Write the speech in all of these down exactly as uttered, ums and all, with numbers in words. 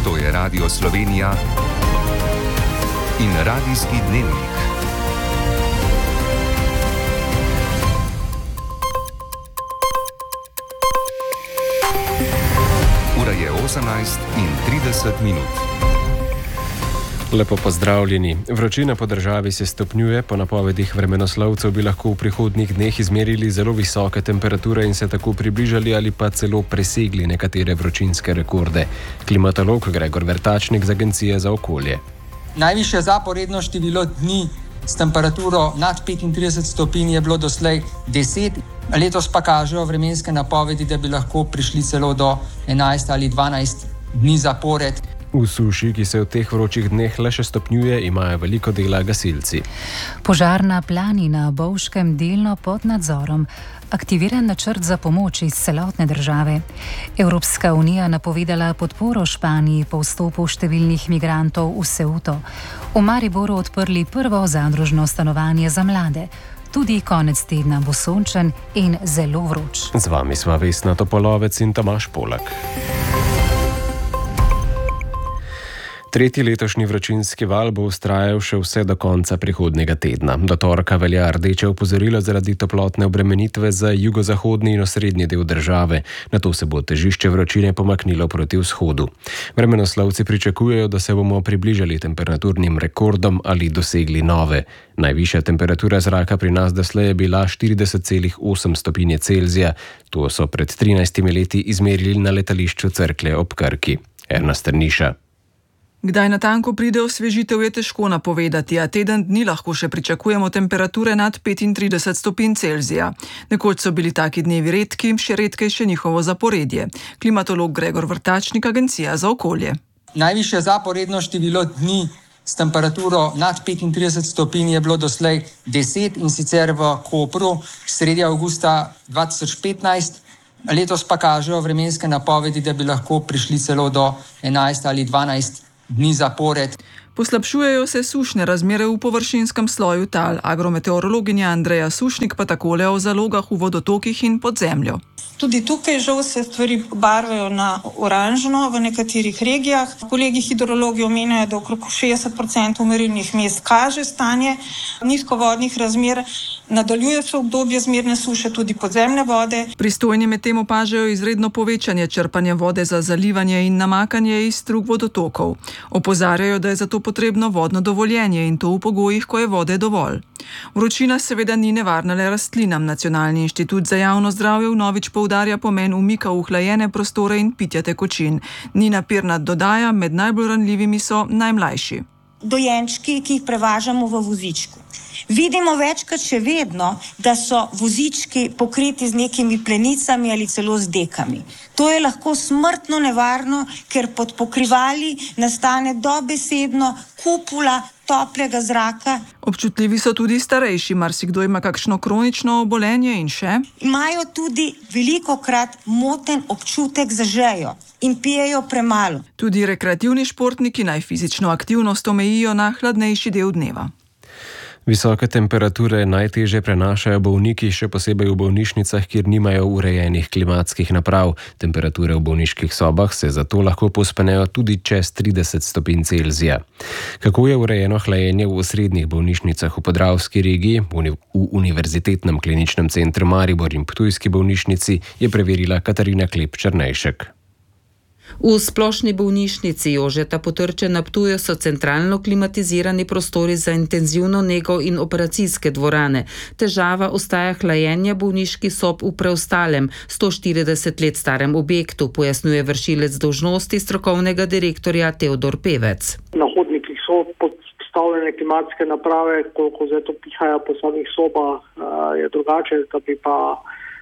To je Radio Slovenija in Radijski dnevnik. Ura je osemnajst in trideset minut. Lepo pozdravljeni. Vročina po državi se stopnjuje, po napovedih vremenoslovcev bi lahko v prihodnjih dneh izmerili zelo visoke temperature in se tako približali ali pa celo presegli nekatere vročinske rekorde. Klimatolog Gregor Vrtačnik z Agencije za okolje. Najvišje zaporedno število dni s temperaturo nad petintrideset stopinj je bilo doslej deset. Letos pa kažejo vremenske napovedi, da bi lahko prišli celo do enajst ali dvanajst dni zapored. V suši, ki se v teh vročih dneh le še stopnjuje, imajo veliko dela gasilci. Požar na Plani na Bovškem delno pod nadzorom. Aktiviran načrt za pomoč iz celotne države. Evropska unija napovedala podporo Španiji po vstopu številnih migrantov v Ceuto. V Mariboru odprli prvo zadružno stanovanje za mlade. Tudi konec tedna bo sončen in zelo vroč. Z vami sva Vesna Topolovec in Tomaž Polak. Tretji letošnji vročinski val bo vztrajal še vse do konca prihodnjega tedna. Do torka velja rdeče opozorilo zaradi toplotne obremenitve za jugozahodni in osrednji del države. Nato se bo težišče vročine pomaknilo proti vzhodu. Vremenoslovci pričakujejo, da se bomo približali temperaturnim rekordom ali dosegli nove. Najvišja temperatura zraka pri nas doslej je bila štirideset celih osem stopinje Celzija. To so pred trinajstimi leti izmerili na letališču Cerklje ob Krki. Erna Strniša. Kdaj natanko pride osvežitev, je težko napovedati, a teden dni lahko še pričakujemo temperature nad petintrideset stopinj Celzija. Nekoč so bili taki dnevi redki, še redkejše njihovo zaporedje. Klimatolog Gregor Vrtačnik, Agencija za okolje. Najvišje zaporedno število dni s temperaturo nad petintrideset stopinj je bilo doslej deset, in sicer v Kopru sredi avgusta dva tisoč petnajst. Letos pa kažejo vremenske napovedi, da bi lahko prišli celo do enajst ali dvanajst dni zapored. Poslabšujejo se sušne razmere v površinskem sloju tal. Agrometeorologinja Andreja Sušnik pa takole o zalogah v vodotokih in pod zemljo. Tudi tukaj žal se stvari barvajo na oranžno v nekaterih regijah. Kolegi hidrologi omenjajo, da okrog šestdeset procentov merilnih mest kaže stanje nizkovodnih razmer. Nadaljuje se obdobje zmerne suše tudi podzemne vode. Pristojni medtem opažajo izredno povečanje črpanja vode za zalivanje in namakanje iz strug vodotokov. Opozarjajo, da je zato potrebno vodno dovoljenje in to v pogojih, ko je vode dovolj. Vročina seveda ni nevarna le rastlinam. Nacionalni inštitut za javno zdravje vnovič poudarja pomen umika v hlajene prostore in pitja tekočin. Nina Pirnat dodaja, med najbolj ranljivimi so najmlajši. Dojenčki, ki jih prevažamo v vozičku. Vidimo večkrat še vedno, da so vozički pokriti z nekimi plenicami ali celo z dekami. To je lahko smrtno nevarno, ker pod pokrivali nastane dobesedno kupula toplega zraka. Občutljivi so tudi starejši, marsikdo ima kakšno kronično obolenje in še. Imajo tudi velikokrat moten občutek za žejo in pijejo premalo. Tudi rekreativni športniki naj fizično aktivnost omejijo na hladnejši del dneva. Visoke temperature najtežje prenašajo bolniki, še posebej v bolnišnicah, kjer nimajo urejenih klimatskih naprav. Temperature v bolniških sobah se zato lahko povzpenejo tudi čez trideset stopinj Celzija. Kako je urejeno hlajenje v osrednjih bolnišnicah v Podravski regiji, v Univerzitetnem kliničnem centru Maribor in Ptujski bolnišnici, je preverila Katarina Klep-Černejšek. V splošni bolnišnici Jožeta Potrče na Ptuju so centralno klimatizirani prostori za intenzivno nego in operacijske dvorane. Težava ostaja hlajenje bolniških sob v preostalem sto štirideset let starem objektu, pojasnjuje vršilec dolžnosti strokovnega direktorja Teodor Pevec. Na hodnikih so postavljene klimatske naprave, koliko zdaj to pihaja po samih sobah, je drugače, da bi pa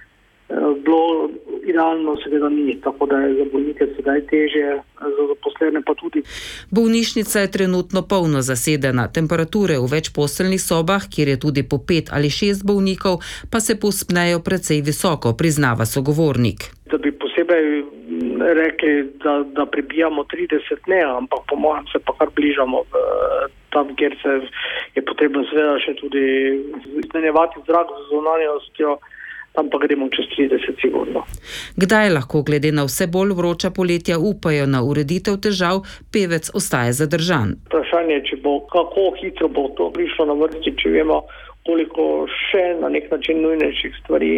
bilo idealno, seveda ni, tako da je za bolnike sedaj težje, za zaposlene pa tudi. Bolnišnica je trenutno polno zasedena. Temperature v večposteljnih sobah, kjer je tudi po pet ali šest bolnikov, pa se povzpnejo precej visoko, priznava sogovornik. Da bi posebej rekli, da, da pribijamo trideset, ne, ampak po mojem se pa kar bližamo v, tam, kjer se je potrebno seveda še tudi izmenjevati zrak z zunanjostjo, tam pa gremo čez trideset sigurno. Kdaj lahko glede na vse bolj vroča poletja upajo na ureditev težav, pevec ostaje zadržan. Vprašanje, če bo, kako hitro bo to prišlo na vrsti, če vemo, koliko še na nek način nujnejših stvari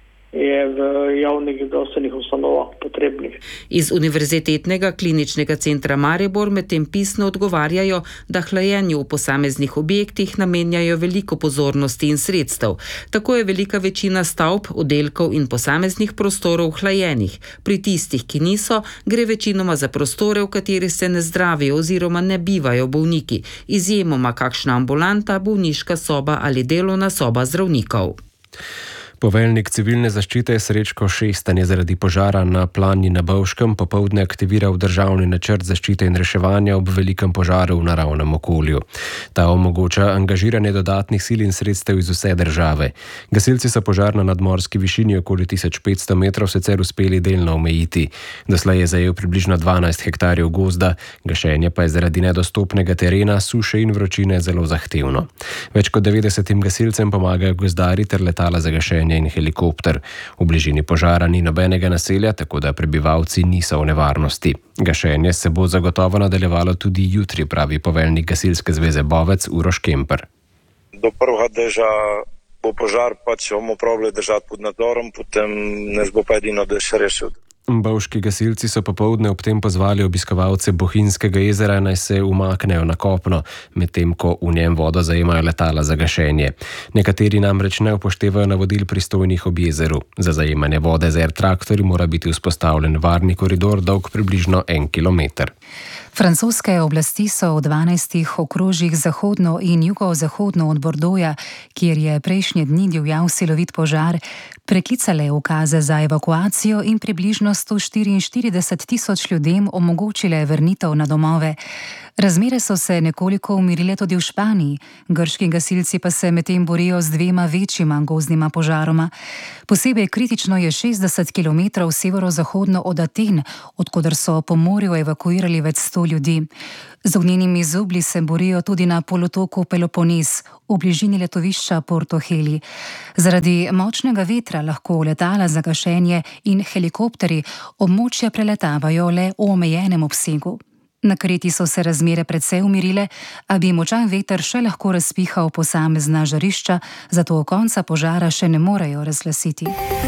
je v javnih zdravstvenih ustanovah potrebnih. Iz Univerzitetnega kliničnega centra Maribor medtem pisno odgovarjajo, da hlajenju v posameznih objektih namenjajo veliko pozornosti in sredstev. Tako je velika večina stavb, oddelkov in posameznih prostorov hlajenih. Pri tistih, ki niso, gre večinoma za prostore, v kateri se ne zdravijo oziroma ne bivajo bolniki. Izjemoma kakšna ambulanta, bolniška soba ali delovna soba zdravnikov. Poveljnik civilne zaščite Srečko Šestan je zaradi požara na Plani na Bovškem popoldne aktiviral državni načrt zaščite in reševanja ob velikem požaru v naravnem okolju. Ta omogoča angažiranje dodatnih sil in sredstev iz vse države. Gasilci so požar na nadmorski višini okoli tisoč petsto metrov sicer uspeli delno omejiti. Doslej je zajel približno dvanajst hektarjev gozda, gašenje pa je zaradi nedostopnega terena, suše in vročine zelo zahtevno. Več kot devetdesetim gasilcem pomagajo gozdarji ter letala za gašenje in helikopter. V bližini požara ni nobenega naselja, tako da prebivalci niso v nevarnosti. Gašenje se bo zagotovo nadaljevalo tudi jutri, pravi poveljnik Gasilske zveze Bovec Uroš Kemper. Do prvega deža bo požar, pa če bomo probali držati pod nadzorom, potem nas bo pa edino dež rešil. Bovški gasilci so popoldne ob tem pozvali obiskovalce Bohinjskega jezera, naj se umaknejo na kopno, medtem ko v njem vodo zajemajo letala za gašenje. Nekateri namreč ne upoštevajo navodil pristojnih ob jezeru. Za zajemanje vode z air traktorji mora biti vzpostavljen varni koridor dolg približno en kilometer. Francoske oblasti so v dvanajstih okrožjih zahodno in jugozahodno od Bordoja, kjer je prejšnje dni divjal silovit požar, preklicale ukaze za evakuacijo in približno sto štiriinštirideset tisoč ljudem omogočile vrnitev na domove. Razmere so se nekoliko umirile tudi v Španiji, grški gasilci pa se medtem borijo z dvema večjima gozdnima požaroma. Posebej kritično je šestdeset kilometrov severozahodno od Aten, odkoder so po morju evakuirali več sto ljudi. Z ognjenimi zublji se borijo tudi na polotoku Peloponez, v bližini letovišča Porto Heli. Zaradi močnega vetra lahko letala za gašenje in helikopterji območja preletavajo le v omejenem obsegu. Na Kreti so se razmere precej umirile, a bi močan veter še lahko razpihal posamezna žarišča, zato konca požara še ne morejo razglasiti.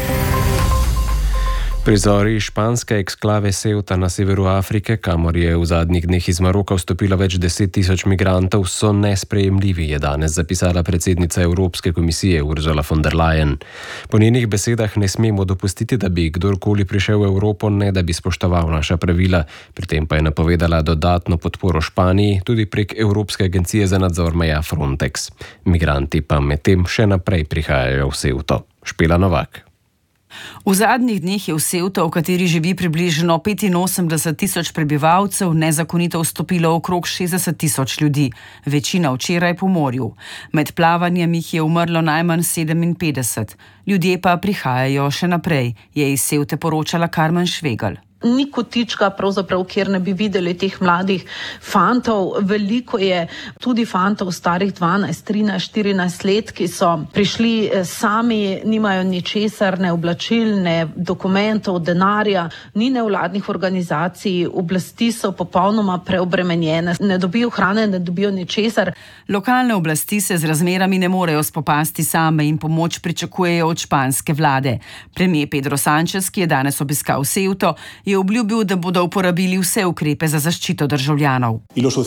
Prizori španske eksklave Ceuta na severu Afrike, kamor je v zadnjih dneh iz Maroka vstopilo več deset tisoč migrantov, so nesprejemljivi, je danes zapisala predsednica Evropske komisije Ursula von der Leyen. Po njenih besedah ne smemo dopustiti, da bi kdorkoli prišel v Evropo, ne da bi spoštoval naša pravila. Pri tem pa je napovedala dodatno podporo Španiji, tudi prek Evropske agencije za nadzor meja Frontex. Migranti pa medtem še naprej prihajajo v Ceuto. Špela Novak. V zadnjih dneh je v Ceuto, v kateri živi približno petinosemdeset tisoč prebivalcev, nezakonito vstopilo okrog šestdeset tisoč ljudi, večina včeraj po morju. Med plavanjem jih je umrlo najmanj sedeminpetdeset. Ljudje pa prihajajo še naprej, je iz Ceute poročala Karmen Švegelj. Ni kotička, pravzaprav, kjer ne bi videli teh mladih fantov. Veliko je tudi fantov starih dvanajst, trinajst, štirinajst let, ki so prišli sami, nimajo ničesar, ne oblačil, ne dokumentov, denarja, ni nevladnih organizacij, oblasti so popolnoma preobremenjene, ne dobijo hrane, ne dobijo ničesar. Lokalne oblasti se z razmerami ne morejo spopasti same in pomoč pričakujejo od španske vlade. Premier Pedro Sánchez, ki je danes obiskal Ceuto, je obljubil, da bodo uporabili vse ukrepe za zaščito državljanov.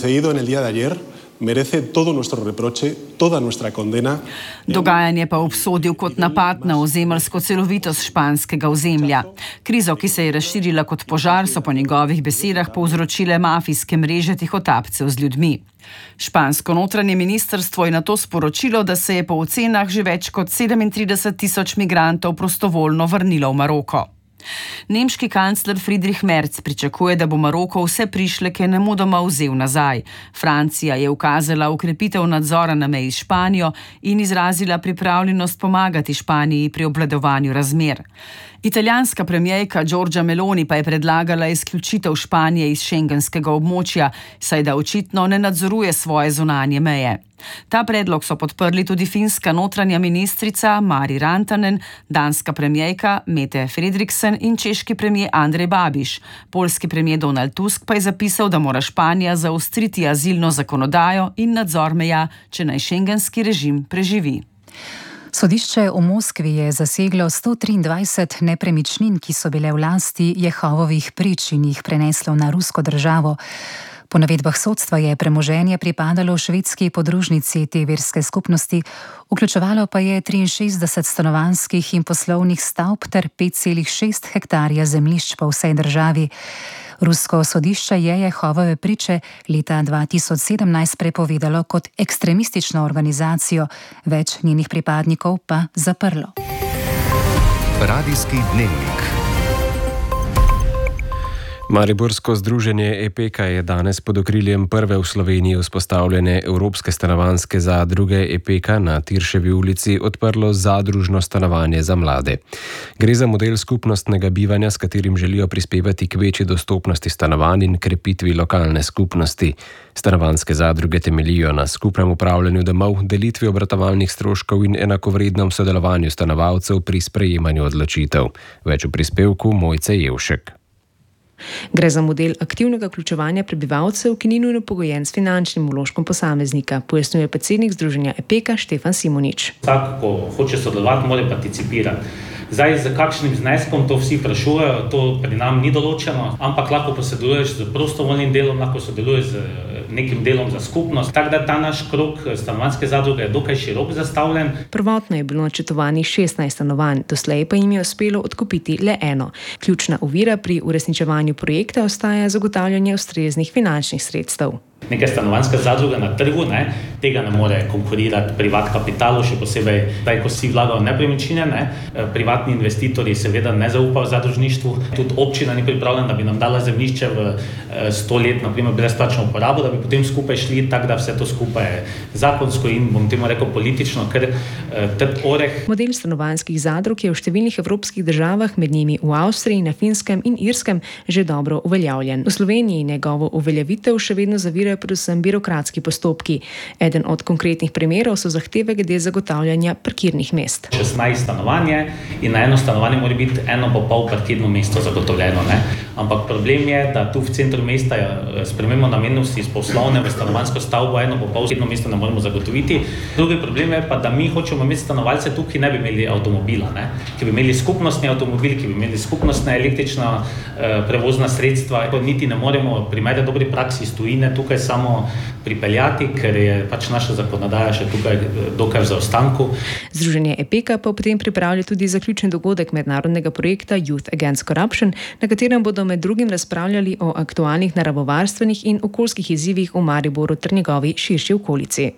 Dogajanje pa obsodil kot napad na ozemeljsko celovitost španskega ozemlja. Krizo, ki se je razširila kot požar, so po njegovih besedah povzročile mafijske mreže tihotapcev z ljudmi. Špansko notranje ministrstvo je nato sporočilo, da se je po ocenah že več kot sedemintrideset tisoč migrantov prostovoljno vrnilo v Maroko. Nemški kancler Friedrich Merz pričakuje, da bo Maroko vse prišleke nemudoma vzel nazaj. Francija je ukazala ukrepitev nadzora na meji s Španijo in izrazila pripravljenost pomagati Španiji pri obvladovanju razmer. Italijanska premijerka Giorgia Meloni pa je predlagala izključitev Španije iz šengenskega območja, saj da očitno ne nadzoruje svoje zunanje meje. Ta predlog so podprli tudi finska notranja ministrica Mari Rantanen, danska premijerka Mette Frederiksen in češki premijer Andrej Babiš. Poljski premijer Donald Tusk pa je zapisal, da mora Španija zaostriti azilno zakonodajo in nadzor meja, če naj šengenski režim preživi. Sodišče v Moskvi je zaseglo sto triindvajset nepremičnin, ki so bile v lasti Jehovovih prič in jih preneslo na rusko državo. Po navedbah sodstva je premoženje pripadalo švedski podružnici te verske skupnosti, vključevalo pa je triinšestdeset stanovanjskih in poslovnih stavb ter pet celih šest hektarja zemljišč po vsej državi. Rusko sodišče je Jehovove priče leta dva tisoč sedemnajst prepovedalo kot ekstremistično organizacijo, več njenih pripadnikov pa zaprlo. Radijski dnevnik. Mariborsko združenje Epeka je danes pod okriljem prve v Sloveniji vzpostavljene Evropske stanovanjske zadruge Epeka na Tirševi ulici odprlo zadružno stanovanje za mlade. Gre za model skupnostnega bivanja, s katerim želijo prispevati k večji dostopnosti stanovanj in krepitvi lokalne skupnosti. Stanovanjske zadruge temeljijo na skupnem upravljanju domov, delitvi obratovalnih stroškov in enakovrednem sodelovanju stanovalcev pri sprejemanju odločitev. Več v prispevku Mojce Jevšek. Gre za model aktivnega vključevanja prebivalcev, ki ni nujno pogojen s finančnim vložkom posameznika, pojasnjuje predsednik združenja Epeka Štefan Simonič. Vsak, ko hoče sodelovati, mora participirati. Zdaj, z kakšnim zneskom to vsi vprašujejo, to pri nam ni določeno, ampak lahko poseduješ z prostovoljnim delom, lahko sodeluješ z nekim delom za skupnost. Tako da ta naš krog stanovanjske zadruge je dokaj širok zastavljen. Prvotno je bilo načrtovanih šestnajst stanovanj, doslej pa jim je uspelo odkupiti le eno. Ključna ovira pri uresničevanju projekta ostaja zagotavljanje ustreznih finančnih sredstev. Neka stanovanjska zadruga na trgu, ne, tega ne more konkurirati privat kapitalu, še posebej, daj, ko si vlagajo nepremičnine, ne, privatni investitorji seveda ne zaupajo zadružništvu, tudi občina ni pripravljena, da bi nam dala zemljišče v sto let, naprimer brezplačno uporabo, da bi potem skupaj šli, tako da vse to skupaj zakonsko in, bom temu rekel, politično, ker trd oreh. Model stanovanjskih zadrug je v številnih evropskih državah, med njimi v Avstriji, na Finskem in Irskem, že dobro uveljavljen. V Sloveniji njegovo uveljavitev še vedno zavirajo predvsem birokratski postopki. Eden od konkretnih primerov so zahteve glede zagotavljanja parkirnih mest. šestnajst stanovanje in na eno stanovanje mora biti eno pa pol parkirno mesto zagotovljeno. Ne? Ampak problem je, da tu v centru mesta spremembo namennosti iz poslovne v stanovanjsko stavbo eno pa pol parkirno mesto ne moremo zagotoviti. Drugi problem je pa, da mi hočemo imeti stanovalce tukaj, ki ne bi imeli avtomobila, ne? Ki bi imeli skupnostni avtomobil, ki bi imeli skupnostna električna eh, prevozna sredstva. Niti ne moremo primere dobri praksi iz tujine tukaj samo pripeljati, ker je pač naša zakonodaja še tukaj dokaj v zaostanku. Združenje Epeka pa potem pripravlja tudi zaključni dogodek mednarodnega projekta Youth Against Corruption, na katerem bodo med drugim razpravljali o aktualnih naravovarstvenih in okoljskih izzivih v Mariboru ter njegovi širši okolici.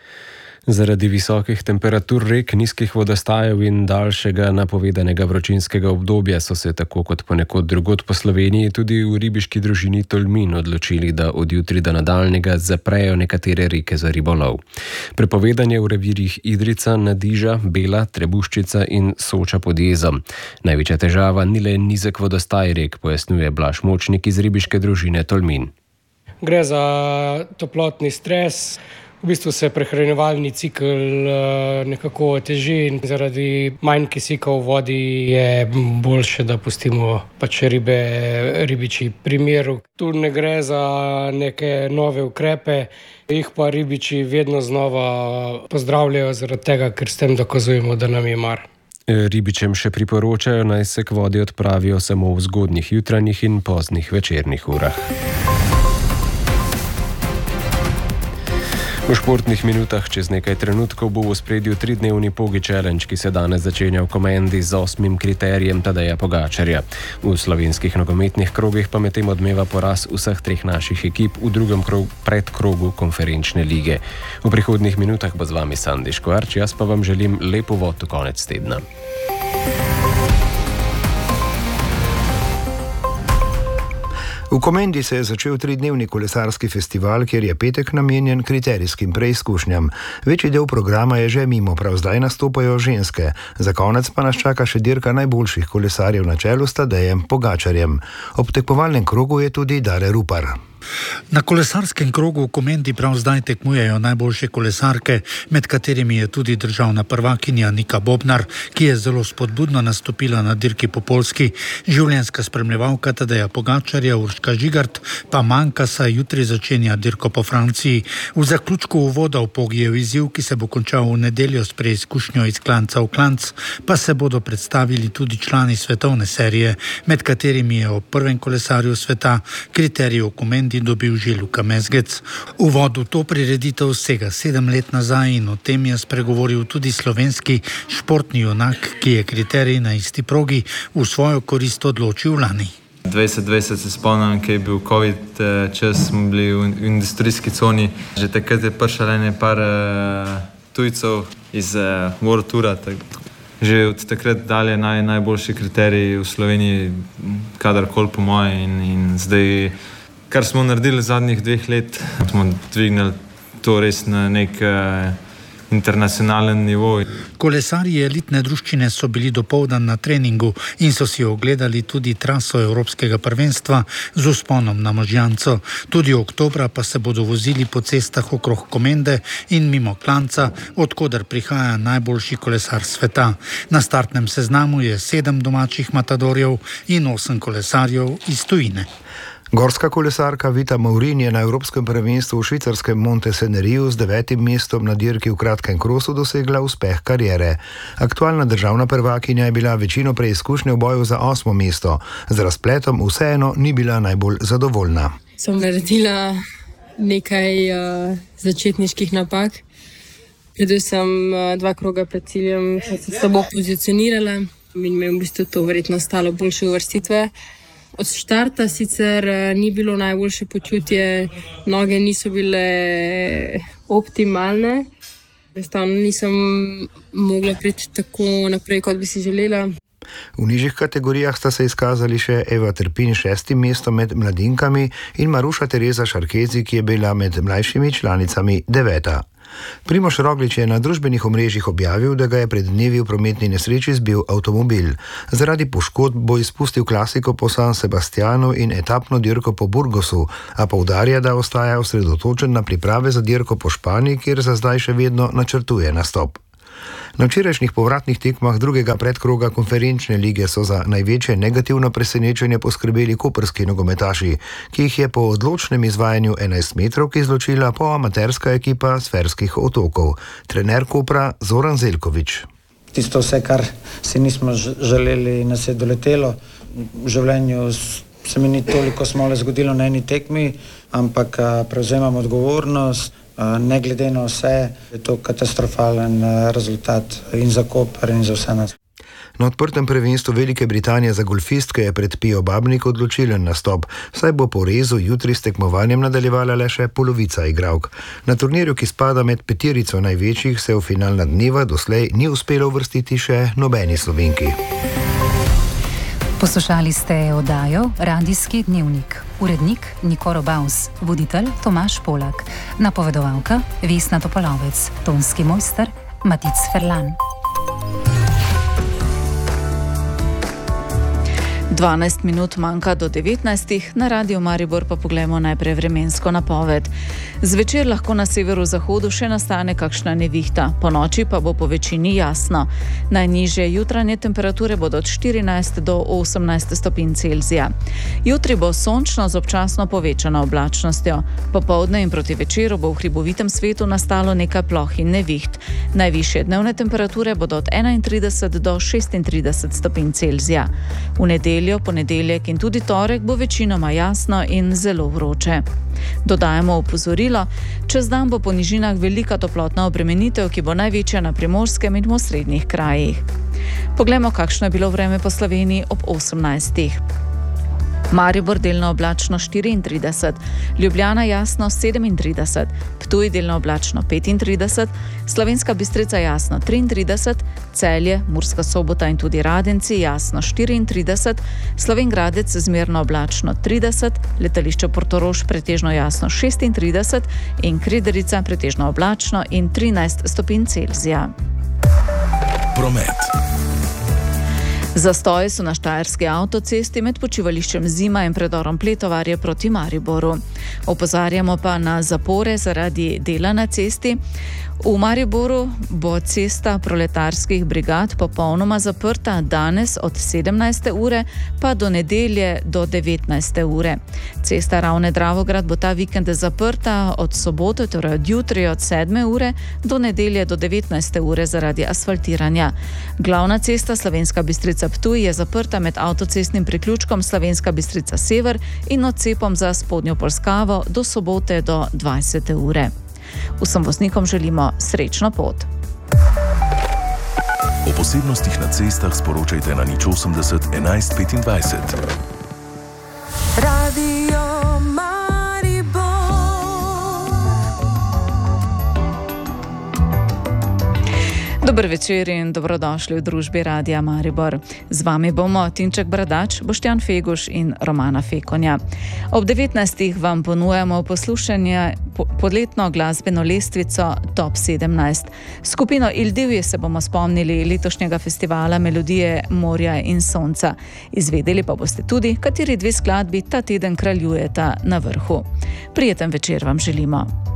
Zaradi visokih temperatur rek, nizkih vodostajev in daljšega napovedanega vročinskega obdobja so se tako kot ponekod drugod po Sloveniji tudi v ribiški družini Tolmin odločili, da od jutri do nadaljnjega zaprejo nekatere reke za ribolov. Prepovedanje v revirjih Idrica, Nadiža, Bela, Trebuščica in Soča pod Jezom. Največja težava ni le nizek vodostaj rek, pojasnjuje Blaž Močnik iz ribiške družine Tolmin. Gre za toplotni stres. V bistvu se prehranjevalni cikel nekako oteži in zaradi manj kisika v vodi je boljše, da pustimo pač ribe ribiči pri miru. Tu ne gre za neke nove ukrepe, jih pa ribiči vedno znova pozdravljajo zaradi tega, ker s tem dokazujemo, da nam je mar. Ribičem še priporočajo, naj se k vodi odpravijo samo v zgodnjih jutranjih in poznih večernih urah. V športnih minutah čez nekaj trenutkov bo v ospredju tridnevni Pogi Challenge, ki se danes začenja v Komendi z osmim kriterijem Tadeja Pogačarja. V slovenskih nogometnih krogih pa medtem odmeva poraz vseh treh naših ekip v drugem krog, predkrogu konferenčne lige. V prihodnjih minutah bo z vami Sandi Škvarč, jaz pa vam želim lep uvod v konec tedna. V Komendi se je začel tridnevni kolesarski festival, kjer je petek namenjen kriterijskim preizkušnjam. Večji del programa je že mimo, prav zdaj nastopajo ženske. Za konec pa nas čaka še dirka najboljših kolesarjev na čelu s Tadejem Pogačarjem. Ob tekmovalnem krogu je tudi Dare Rupar. Na kolesarskem krogu v Komendi prav zdaj tekmujejo najboljše kolesarke, med katerimi je tudi državna prvakinja Nika Bobnar, ki je zelo spodbudno nastopila na dirki po Poljski. Življenjska spremljevalka Tadeja Pogačarja Urška Žigart pa manjka, saj jutri začenja dirko po Franciji. V zaključku uvoda v Pogijev izziv, ki se bo končal v nedeljo s preizkušnjo iz klanca v klanc, pa se bodo predstavili tudi člani svetovne serije, med katerimi je ob prvem kolesarju sveta kriterijev v Komendi dobil že Luka Mezgec. Uvod v to prireditev sega sedem let nazaj in o tem je spregovoril tudi slovenski športni junak, ki je kriterij na isti progi v svojo korist odločil lani. dvajset dvajset se spomnim, ki je bil COVID čas, smo bili v industrijski coni. Že takrat je prišel ene par uh, tujcev iz uh, World Toura. Tak, že od takrat dalje naj, najboljši kriterij v Sloveniji, kadarkoli po moje in, in zdaj kar smo naredili zadnjih dveh let, smo dvignili to res na nek uh, internacionalen nivo. Kolesarji elitne druščine so bili dopoldan na treningu in so si ogledali tudi traso Evropskega prvenstva z vzponom na Možjanco. Tudi oktobra pa se bodo vozili po cestah okrog Komende in mimo klanca, odkoder prihaja najboljši kolesar sveta. Na startnem seznamu je sedem domačih matadorjev in osem kolesarjev iz tujine. Gorska kolesarka Vita Maurin je na Evropskem prvenstvu v švicarskem Monte Seneriju z devetim mestom na dirki v kratkem krosu dosegla uspeh kariere. Aktualna državna prvakinja je bila večino preizkušnje v boju za osmo mesto. Z razpletom vseeno ni bila najbolj zadovoljna. Sem naredila nekaj uh, začetniških napak. Predvsem uh, dva kroga pred ciljem sem se slabo pozicionirala in me je v bistvu to verjetno stalo boljše uvrstitve. Od štarta sicer ni bilo najboljše počutje, noge niso bile optimalne, enostavno nisem mogla priti tako naprej, kot bi si želela. V nižjih kategorijah sta se izkazali še Eva Trpin šestim mestom med mladinkami in Maruša Tereza Šarkezi, ki je bila med mlajšimi članicami deveta. Primož Roglič je na družbenih omrežjih objavil, da ga je pred dnevi v prometni nesreči zbil avtomobil. Zaradi poškodb bo izpustil klasiko po San Sebastianu in etapno dirko po Burgosu, a poudarja, da ostaja osredotočen na priprave za dirko po Španiji, kjer za zdaj še vedno načrtuje nastop. Na včerajšnjih povratnih tekmah drugega predkroga konferenčne lige so za največje negativno presenečenje poskrbeli koprski nogometaši, ki jih je po odločnem izvajanju enajstmetrovk izločila po amaterska ekipa s Ferskih otokov. Trener Kopra Zoran Zeljković. Tisto vse, kar si nismo želeli, nas je doletelo. V življenju se mi ni toliko smole zgodilo na eni tekmi, ampak prevzemam odgovornost. Ne glede na vse, je to katastrofalen rezultat in za Koper in za vse nas. Na odprtem prvenstvu Velike Britanije za golfistke je pred Pijo Babnik odločilen nastop, saj bo po rezu jutri s tekmovanjem nadaljevala le še polovica igralk. Na turnirju, ki spada med petirico največjih, se v finalna dneva doslej ni uspelo uvrstiti še nobeni Slovenki. Poslušali ste oddajo Radijski dnevnik. Urednik Niko Robaus, voditelj Tomaž Polak, napovedovalka Vesna Topolovec, tonski mojster Matic Ferlan. dvanajst minut manjka do devetnajstih, na Radiu Maribor pa poglejmo najprej vremensko napoved. Zvečer lahko na severozahodu še nastane kakšna nevihta, po noči pa bo po večini jasno. Najnižje jutranje temperature bodo od štirinajst do osemnajst stopinj Celzija. Jutri bo sončno z občasno povečano oblačnostjo. Popoldne in proti večeru bo v hribovitem svetu nastalo nekaj ploh in neviht. Najvišje dnevne temperature bodo od enaintrideset do šestintrideset stopinj Celzija. V nedeljo, ponedeljek in tudi torek bo večinoma jasno in zelo vroče. Dodajamo opozorilo, čez dan bo po nižinah velika toplotna obremenitev, ki bo največja na primorskem in v osrednjih krajih. Poglejmo, kakšno je bilo vreme po Sloveniji ob osemnajstih. Maribor delno oblačno štiriintrideset, Ljubljana jasno sedemintrideset, Ptuj delno oblačno petintrideset, Slovenska Bistrica jasno triintrideset, Celje, Murska Sobota in tudi Radenci jasno štiriintrideset, Slovenj Gradec zmerno oblačno trideset, letališče Portorož pretežno jasno šestintrideset in Krederica pretežno oblačno in trinajst stopinj Celzija. Promet. Zastoji so na štajerski avtocesti med počivališčem Zima in predorom Pletovarje proti Mariboru. Opozarjamo pa na zapore zaradi dela na cesti. V Mariboru bo cesta proletarskih brigad popolnoma zaprta danes od sedemnajste ure pa do nedelje do devetnajste ure. Cesta Ravne-Dravograd bo ta vikend zaprta od sobote, torej od jutri od sedme ure do nedelje do devetnajste ure zaradi asfaltiranja. Glavna cesta Slovenska Bistrica-Ptuj je zaprta med avtocestnim priključkom Slovenska Bistrica-Sever in odcepom za spodnjo Polskavo do sobote do dvajsete ure. Vsem voznikom želimo srečno pot. O posebnostih na cestah sporočajte na nič osemdeset enajst petindvajset. Radio Dober večer in dobrodošli v družbi Radia Maribor. Z vami bomo Tinček Bradač, Boštjan Feguš in Romana Fekonja. Ob devetnajstih vam ponujamo poslušanje podletno glasbeno lestvico Top sedemnajst. Skupino Ildivje se bomo spomnili letošnjega festivala Melodije morja in sonca. Izvedeli pa boste tudi, kateri dve skladbi ta teden kraljujeta na vrhu. Prijeten večer vam želimo.